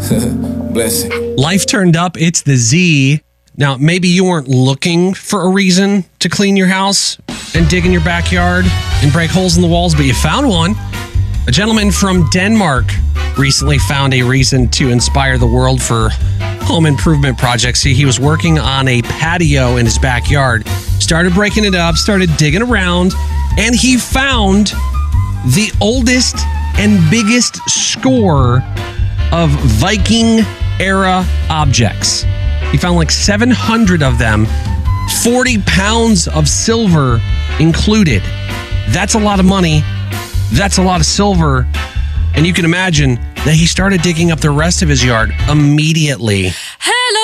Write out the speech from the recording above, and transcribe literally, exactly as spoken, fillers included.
Blessing. Life turned up. It's the Z. Now, maybe you weren't looking for a reason to clean your house and dig in your backyard and break holes in the walls, but you found one. A gentleman from Denmark recently found a reason to inspire the world for home improvement projects. See, he was working on a patio in his backyard, started breaking it up, started digging around, and he found the oldest and biggest score of Viking-era objects. He found like seven hundred of them, forty pounds of silver included. That's a lot of money. That's a lot of silver. And you can imagine that he started digging up the rest of his yard immediately. Hello.